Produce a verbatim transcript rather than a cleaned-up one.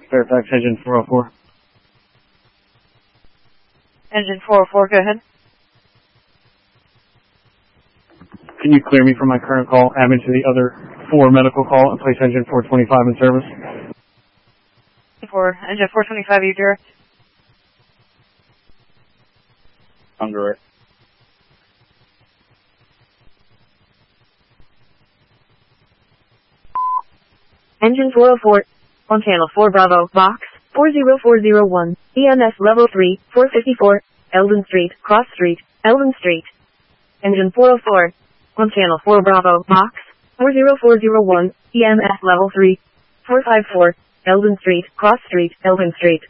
Fairfax, engine four oh four. Engine four oh four, go ahead. Can you clear me from my current call, add me to the other four medical call, and place engine four twenty-five in service? For engine four twenty-five, you direct? I'm direct. Engine four oh four, on channel four Bravo, box four zero four zero one, E M S level three, four fifty-four, Eldon Street, Cross Street, Eldon Street. Engine four oh four, on channel four Bravo, box four zero four zero one, E M S level three, four fifty-four, Eldon Street, Cross Street, Eldon Street.